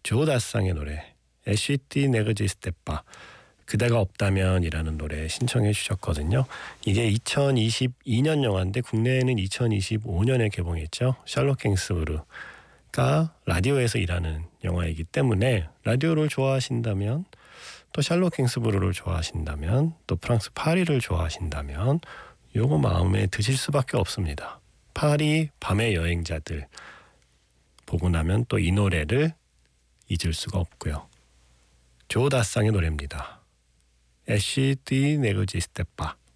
조다상의 노래 에쉬띠 네그지스테빠 그대가 없다면이라는 노래 신청해 주셨거든요. 이게 2022년 영화인데 국내에는 2025년에 개봉했죠. 셜록 갱스부르가 라디오에서 일하는 영화이기 때문에 라디오를 좋아하신다면 또 셜록 갱스부르를 좋아하신다면 또 프랑스 파리를 좋아하신다면 요거 마음에 드실 수밖에 없습니다. 파리 밤의 여행자들 보고 나면 또 이 노래를 잊을 수가 없고요. 조다상의 노래입니다. 에쉬 디 네그지스테빠.